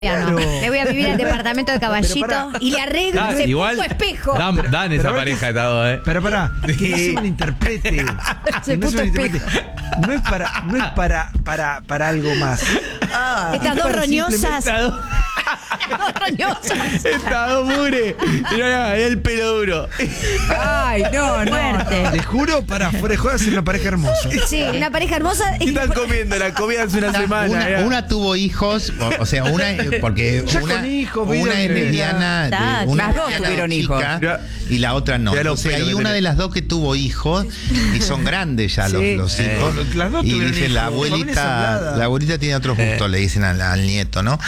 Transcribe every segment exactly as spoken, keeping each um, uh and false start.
Claro. Me voy a vivir al departamento de Caballito y le arreglo Ah, ese igual puto espejo. Dan, dan esa Pero pareja de todo, ¿eh? Pero pará, que no se malinterprete. Que no se puto malinterprete. No es para, no es para, para, para algo más. Ah, Estas dos para roñosas. Estas dos- Dos roñosas. Estas dos mure. Mirá, el pelo duro. Ay, no, no. Fuerte. Les juro, para fuera de jodas, es una pareja hermosa. Sí, una pareja hermosa. ¿Qué están comiendo? La comida hace una semana. Una, ya. una tuvo hijos, o, o sea, una porque Ya una, con hijos, una mira, es mira. lesbiana, de- Ah, una las dos lesbiana tuvieron chica hijos. y la otra no. Mirá los O sea, pelos hay que una tenés. de las dos que tuvo hijos y son grandes ya los, Sí. los Eh. hijos. Las dos Y tuvieron dice la hijos, familia abuelita, ensamblada. la abuelita tiene otro gusto, le dicen al, al nieto, ¿no?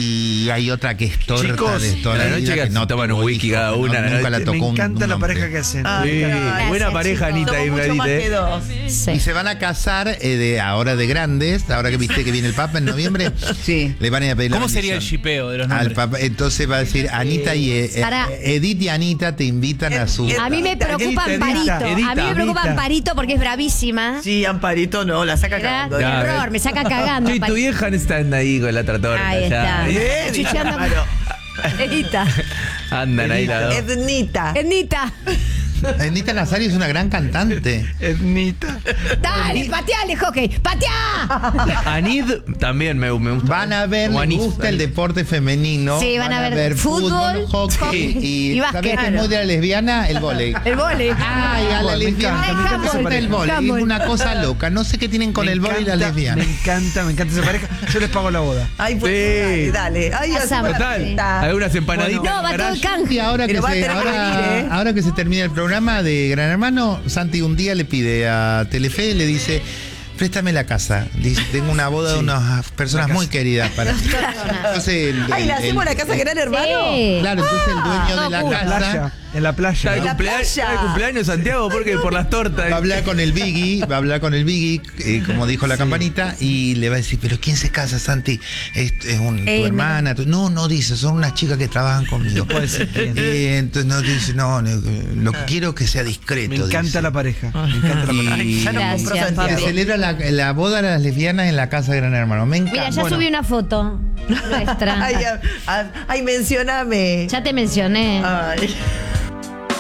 Y hay otra que es torta Chicos, de toda a la la noche vida que que se no toman tuvo un whisky hijos, cada no- una, nunca la Me tocó un- encanta un la hombre. pareja que hacen. Ah, Sí, Gracias, buena pareja, chicos. Anita y Somos mucho más que Meredith. dos. Sí. Y se van a casar eh, de ahora de grandes, ahora que viste que viene el Papa en noviembre. Sí. Le van a ir a pedir la ¿Cómo sería el bendición shipeo de los al nombres? Papa. Entonces va a decir Anita y eh, eh, Pará. Edith y Anita te invitan a su. A mí me preocupa Edita, Amparito. A mí edita, me preocupa edita. Amparito porque es bravísima. Sí, Amparito no, la saca Era cagando. un Ya, error, eh. me saca cagando. Sí, tu vieja están ahí con la otra torta. Ahí ya. está. Eh, Chucheando. claro. Edita. Andan ahí las dos. Ednita. Ednita. Anita Nazario es una gran cantante. Etnita. Dale, pateale, hockey. ¡Pateá! Anid también me, me gusta. Van a ver, O les Anís. gusta el deporte femenino. Sí, van a ver fútbol, hockey hockey y, y ¿sabés básquet. qué es muy de la lesbiana? El vóley. El vole. Ay, a la Me lesbiana encanta, me encanta esa le gusta el pareja. vóley. Es Handball. una cosa loca. No sé qué tienen con Me el vóley y la encanta, lesbiana. Me encanta, me encanta esa pareja. Yo les pago la boda. Ay, pues Sí. dale, dale. Ay, Pasamos. hacemos la Total. fiesta. Algunas empanaditas. No, va en el todo el garage. canje. Y ahora que, Pero va a se, tener que ahora, venir, ¿eh? ahora que se termina el programa de Gran Hermano, Santi un día le pide a Telefe, le dice, préstame la casa. Dice, tengo una boda de unas personas muy queridas para mí. Entonces, el- Ay, ¿le el- hacemos el- la casa el- Gran Hermano? Sí. Claro, entonces el dueño de la no, En la casa playa. En la playa. Está de En la cumpleaños, playa. está de cumpleaños Santiago, porque por las tortas. va a hablar con el Biggie, va a hablar con el Biggie, eh, como dijo la campanita, y le va a decir, pero ¿quién se casa, Santi? ¿Es, es un, tu Eh, hermana? tu-". No, no dice, son unas chicas que trabajan conmigo. puede ser quién. Eh, entonces no dice, no, no, lo que quiero es que sea discreto. Me encanta dice. la pareja. Me encanta la pareja. Y Ya no compró Gracias, se Santiago. celebra la, la boda de las lesbianas en la casa de Gran Hermano. Me encanta. Mira, ya Bueno, subí una foto nuestra. Ay, ay, ay, mencioname. Ya te mencioné. Ay.